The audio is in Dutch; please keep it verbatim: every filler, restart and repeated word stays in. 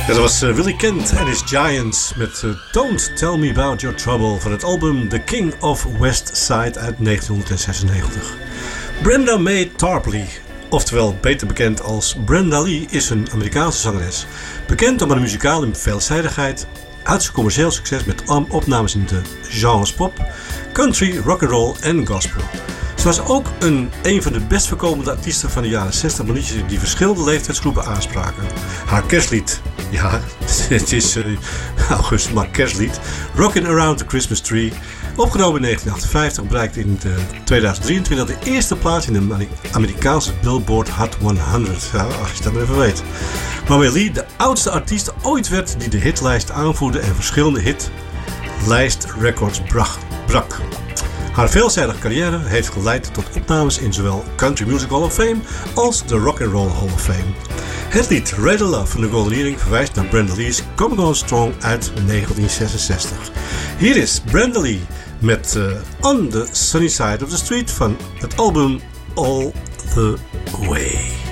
Ja, dat was uh, Willie Kent en his Giants met uh, Don't Tell Me About Your Trouble van het album The King of West Side uit negentien zesennegentig. Brenda Mae Tarpley, oftewel beter bekend als Brenda Lee, is een Amerikaanse zangeres. Bekend om haar muzikale veelzijdigheid, uit zijn commercieel succes met opnames in de genres pop, country, rock'n'roll en gospel. Ze was ook een, een van de best verkopende artiesten van de jaren zestig, maar liedjes die verschillende leeftijdsgroepen aanspraken. Haar kerstlied, ja, het is uh, augustus, maar kerstlied, Rockin' Around the Christmas Tree, opgenomen in negentien achtenvijftig, bereikte in de tweeduizend drieëntwintig de eerste plaats in de Amerikaanse Billboard Hot honderd. Ja, als je dat maar even weet. Waarmee Lee de oudste artiest ooit werd die de hitlijst aanvoerde en verschillende hitlijstrecords brak. Haar veelzijdige carrière heeft geleid tot opnames in zowel Country Music Hall of Fame als de Rock and Roll Hall of Fame. Het lied Radar Love van de Golden Earring verwijst naar Brenda Lee's Coming On Strong uit negentien zesenzestig. Hier is Brenda Lee met uh, On the Sunny Side of the Street van het album All the Way.